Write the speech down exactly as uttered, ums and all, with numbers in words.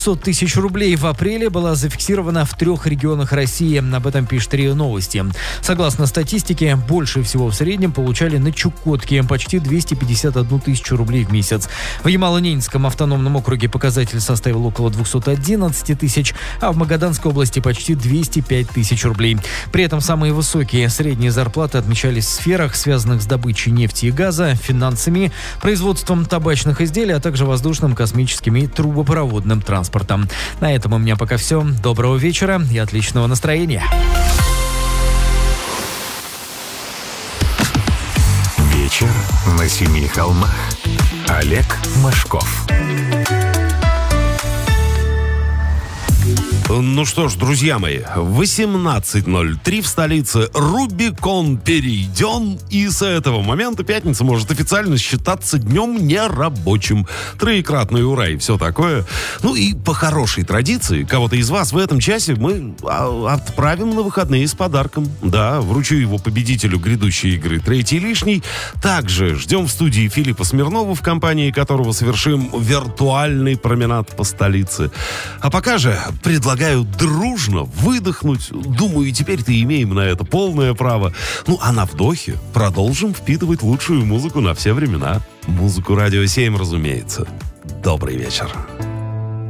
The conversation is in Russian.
пятьсот тысяч рублей в апреле была зафиксирована в трех регионах России. Об этом пишет РИА Новости. Согласно статистике, больше всего в среднем получали на Чукотке – почти двести пятьдесят одну тысячу рублей в месяц. В Ямало-Ненецком автономном округе показатель составил около двести одиннадцать тысяч, а в Магаданской области почти двести пять тысяч рублей. При этом самые высокие средние зарплаты отмечались в сферах, связанных с добычей нефти и газа, финансами, производством табачных изделий, а также воздушным, космическим и трубопроводным транспортом. На этом у меня пока все. Доброго вечера и отличного настроения. Вечер на семи холмах. Олег Машков. Ну что ж, друзья мои, восемнадцать ноль три в столице. Рубикон перейден, и с этого момента пятница может официально считаться днем нерабочим. Троекратный ура и все такое. Ну и по хорошей традиции, кого-то из вас в этом часе мы отправим на выходные с подарком. Да, вручу его победителю грядущей игры «Третий лишний». Также ждем в студии Филиппа Смирнова, в компании которого совершим виртуальный променад по столице. А пока же предлагаю дружно выдохнуть. Думаю, теперь-то имеем на это полное право. Ну, а на вдохе продолжим впитывать лучшую музыку на все времена. Музыку Радио семь, разумеется. Добрый вечер.